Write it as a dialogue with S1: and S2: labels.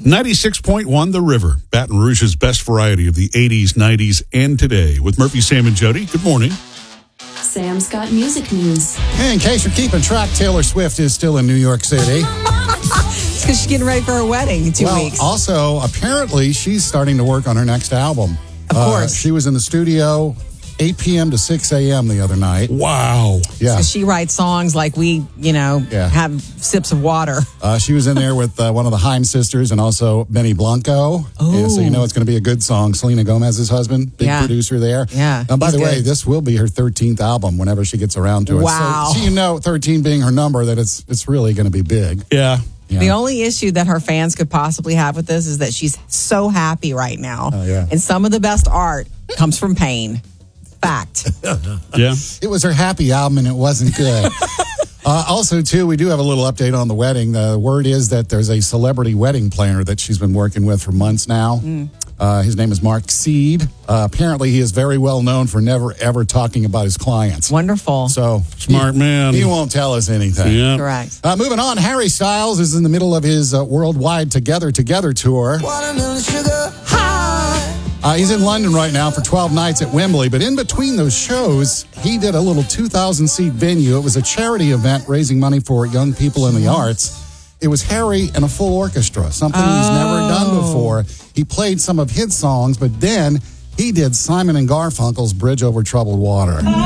S1: 96.1 The River, Baton Rouge's best variety of the 80s, 90s, and today. With Murphy, Sam, and Jody. Good morning.
S2: Sam's got music news.
S3: Hey, in case you're keeping track, Taylor Swift is still in New York City.
S4: It's because she's getting ready for her wedding in 2 weeks.
S3: Also, apparently, she's starting to work on her next album.
S4: Of course.
S3: She was in the studio 8 p.m. to 6 a.m. the other night.
S1: Wow.
S3: Yeah.
S4: So she writes songs like we, have sips of water.
S3: She was in there with one of the Haim sisters and also Benny Blanco. Yeah, so you know it's going to be a good song. Selena Gomez's husband, big producer there.
S4: Yeah.
S3: And by the way,
S4: good.
S3: this will be her 13th album whenever she gets around to it.
S4: Wow.
S3: So 13 being her number, that it's really going to be big.
S1: Yeah.
S3: Yeah.
S4: The only issue that her fans could possibly have with this is that she's so happy right now.
S3: Oh, yeah.
S4: And some of the best art comes from pain. Fact.
S1: Yeah.
S3: It was her happy album and it wasn't good. Also, too, we do have a little update on the wedding. The word is that there's a celebrity wedding planner that she's been working with for months now. His name is Mark Seed. Apparently, he is very well known for never, ever talking about his clients.
S4: Wonderful.
S3: So
S1: Smart man.
S3: He won't tell us anything.
S1: Yeah.
S4: Correct.
S3: Moving on, Harry Styles is in the middle of his worldwide Together tour. He's in London right now for 12 nights at Wembley, but in between those shows, he did a little 2,000-seat venue. It was a charity event raising money for young people in the arts. It was Harry and a full orchestra, something he's never done before. He played some of his songs, but then he did Simon and Garfunkel's Bridge Over Troubled Water.